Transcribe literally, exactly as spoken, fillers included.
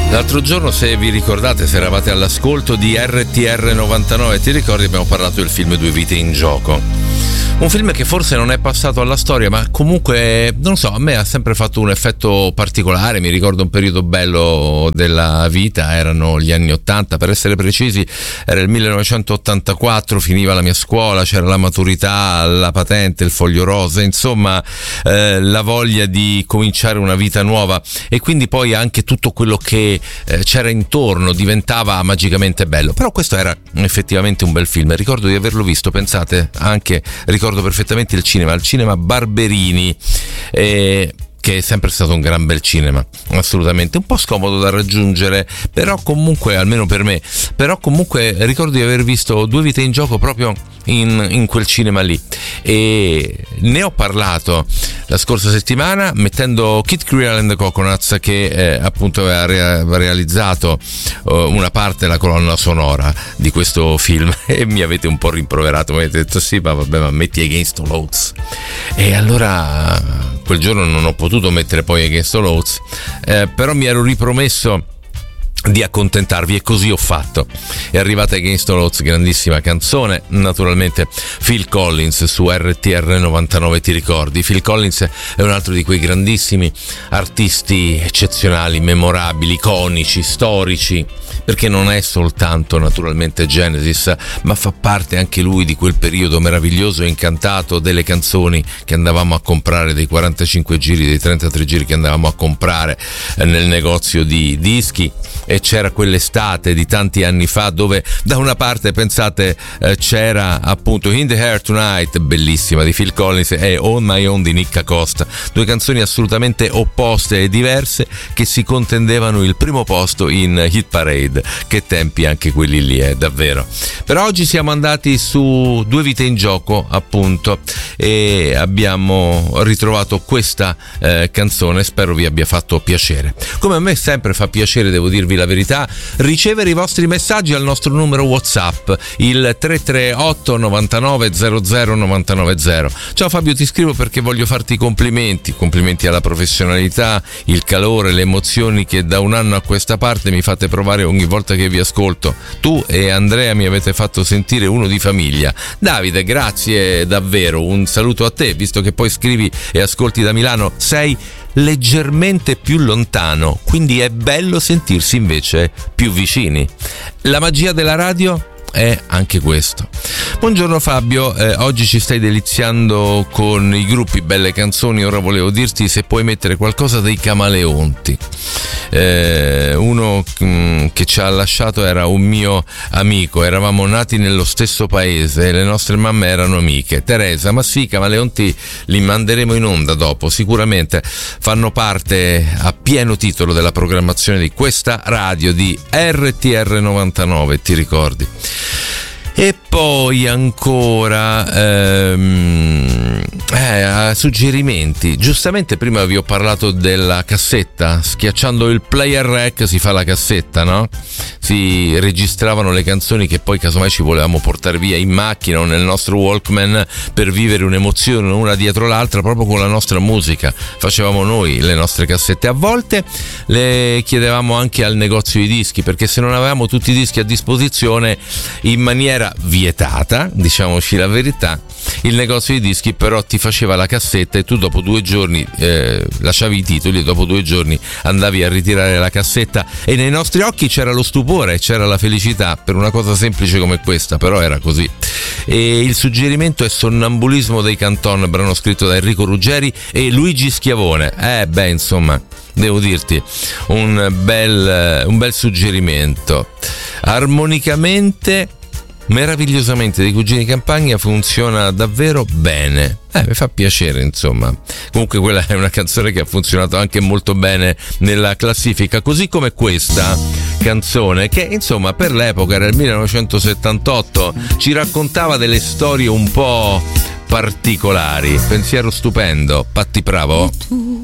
L'altro giorno, se vi ricordate, se eravate all'ascolto di R T R novantanove, ti ricordi, abbiamo parlato del film Due vite in gioco. Un film che forse non è passato alla storia, ma comunque, non so, a me ha sempre fatto un effetto particolare. Mi ricordo un periodo bello della vita, erano gli anni ottanta, per essere precisi era il millenovecentottantaquattro, finiva la mia scuola, c'era la maturità, la patente, il foglio rosa, insomma eh, la voglia di cominciare una vita nuova, e quindi poi anche tutto quello che eh, c'era intorno diventava magicamente bello. Però questo era effettivamente un bel film, ricordo di averlo visto, pensate, anche ricordo perfettamente il cinema, il cinema Barberini, eh, che è sempre stato un gran bel cinema, assolutamente, un po' scomodo da raggiungere, però comunque, almeno per me, però comunque ricordo di aver visto Due vite in gioco proprio in, in quel cinema lì, e ne ho parlato la scorsa settimana mettendo Kid Creole and the Coconuts, che eh, appunto aveva re- realizzato uh, una parte della colonna sonora di questo film, e mi avete un po' rimproverato, mi avete detto sì, ma vabbè, ma metti Against All Odds, e allora quel giorno non ho potuto mettere poi Against All Odds, eh, però mi ero ripromesso di accontentarvi, e così ho fatto. È arrivata Against All Odds, grandissima canzone, naturalmente Phil Collins su R T R novantanove, ti ricordi? Phil Collins è un altro di quei grandissimi artisti eccezionali, memorabili, iconici, storici, perché non è soltanto naturalmente Genesis, ma fa parte anche lui di quel periodo meraviglioso e incantato delle canzoni che andavamo a comprare, dei quarantacinque giri, dei trentatré giri che andavamo a comprare nel negozio di dischi. E c'era quell'estate di tanti anni fa dove da una parte, pensate, eh, c'era appunto In the Air Tonight, bellissima, di Phil Collins, e On My Own di Nick Acosta, due canzoni assolutamente opposte e diverse che si contendevano il primo posto in Hit Parade. Che tempi anche quelli lì, eh, davvero. Però oggi siamo andati su Due vite in gioco, appunto, e abbiamo ritrovato questa eh, canzone, spero vi abbia fatto piacere. Come a me sempre fa piacere, devo dirvi la verità, ricevere i vostri messaggi al nostro numero WhatsApp, il tre tre otto novantanove zero zero novantanove zero. Ciao Fabio, ti scrivo perché voglio farti complimenti, complimenti alla professionalità, il calore, le emozioni che da un anno a questa parte mi fate provare ogni volta che vi ascolto. Tu e Andrea mi avete fatto sentire uno di famiglia. Davide, grazie davvero, un saluto a te, visto che poi scrivi e ascolti da Milano, sei leggermente più lontano, quindi è bello sentirsi invece più vicini. La magia della radio è anche questo. Buongiorno Fabio, eh, oggi ci stai deliziando con i gruppi Belle Canzoni, ora volevo dirti se puoi mettere qualcosa dei Camaleonti. Eh, uno mh, che ci ha lasciato era un mio amico, eravamo nati nello stesso paese, le nostre mamme erano amiche. Teresa, ma sì, Camaleonti li manderemo in onda dopo, sicuramente fanno parte a pieno titolo della programmazione di questa radio di R T R novantanove, ti ricordi? E poi ancora ehm, eh, suggerimenti. Giustamente prima vi ho parlato della cassetta, schiacciando il player rec si fa la cassetta, no? Si registravano le canzoni che poi casomai ci volevamo portare via in macchina o nel nostro Walkman per vivere un'emozione una dietro l'altra proprio con la nostra musica. Facevamo noi le nostre cassette, a volte le chiedevamo anche al negozio di dischi, perché se non avevamo tutti i dischi a disposizione in maniera vietata, diciamoci la verità, il negozio di dischi però ti faceva la cassetta e tu dopo due giorni eh, lasciavi i titoli e dopo due giorni andavi a ritirare la cassetta e nei nostri occhi c'era lo stupore, c'era la felicità per una cosa semplice come questa, però era così. E il suggerimento è Sonnambulismo dei Canton, brano scritto da Enrico Ruggeri e Luigi Schiavone. Eh beh, insomma, devo dirti un bel, un bel suggerimento. Armonicamente, meravigliosamente, dei Cugini Campagna funziona davvero bene. Eh, mi fa piacere, insomma. Comunque quella è una canzone che ha funzionato anche molto bene nella classifica, così come questa canzone che, insomma, per l'epoca era il millenovecentosettantotto, ci raccontava delle storie un po' particolari. Pensiero stupendo, Patti Bravo. Tu